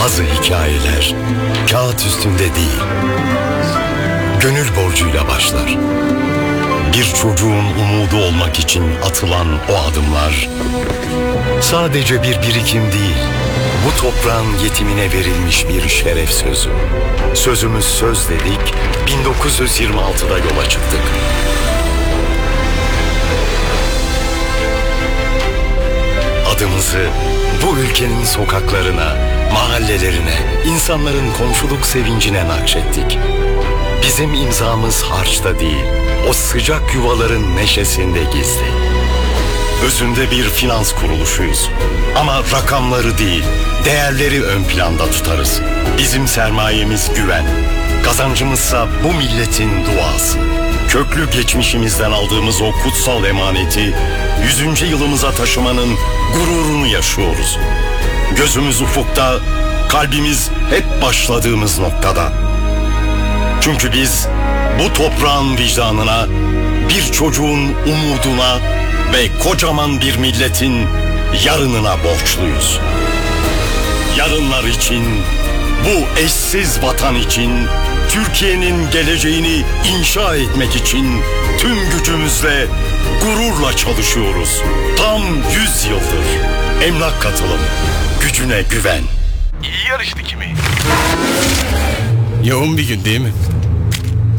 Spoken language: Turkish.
Bazı hikayeler kağıt üstünde değil, gönül borcuyla başlar. Bir çocuğun umudu olmak için atılan o adımlar sadece bir birikim değil, bu toprağın yetimine verilmiş bir şeref sözü. Sözümüz söz dedik, 1926'da yola çıktık. Adımızı bu ülkenin sokaklarına, mahallelerine, insanların komşuluk sevincine nakşettik. Bizim imzamız harçta değil, o sıcak yuvaların neşesinde gizli. Özünde bir finans kuruluşuyuz. Ama rakamları değil, değerleri ön planda tutarız. Bizim sermayemiz güven. Kazancımızsa bu milletin duası. Köklü geçmişimizden aldığımız o kutsal emaneti 100. yılımıza taşımanın gururunu yaşıyoruz. Gözümüz ufukta, kalbimiz hep başladığımız noktada. Çünkü biz bu toprağın vicdanına, bir çocuğun umuduna ve kocaman bir milletin yarınına borçluyuz. Yarınlar için, bu eşsiz vatan için, Türkiye'nin geleceğini inşa etmek için tüm gücümüzle, gururla çalışıyoruz. Tam 100 yıldır. Emlak katılım, gücüne güven. İyi yarıştı kimi? Yoğun bir gün değil mi?